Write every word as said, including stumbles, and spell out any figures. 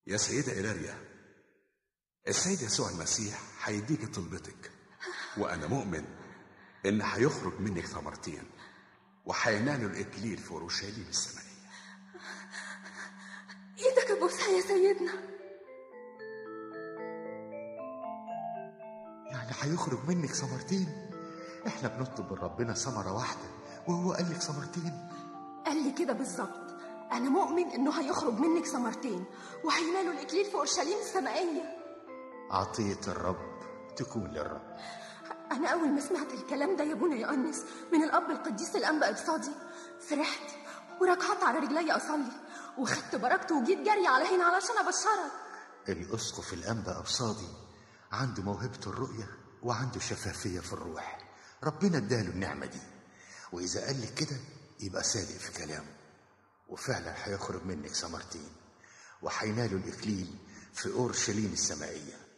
يا سيدة إيلاريا، السيد يسوع المسيح هيديكي طلبتك، وأنا مؤمن إن هيخرج منك ثمرتين وهينالوا الإكليل في أورشليم السمائية. إيدك أبوسها يا سيدنا. يعني هيخرج منك ثمرتين؟ إحنا بنطلب من ربنا ثمرة واحدة وهو قال لك ثمرتين. قال لي كده بالظبط. أنا مؤمن إنه هيخرج منك ثمرتين وهينالوا الإكليل في أورشليم السمائية. عطية الرب تكون للرب. أنا أول ما سمعت الكلام ده يا ابونا يؤنس من الأب القديس الأنبا إبصادي فرحت وركعت على رجلي أصلي وخدت بركته وجيت جري على هنا علشان أبشرك. الأسقف الأنبا إبصادي عنده موهبة الرؤية وعنده شفافية في الروح، ربنا اداله النعمة دي، وإذا قال لك كده يبقى صادق في كلامه، وفعلا هيخرج منك ثمرتين وهينالوا الإكليل في أورشليم السمائية.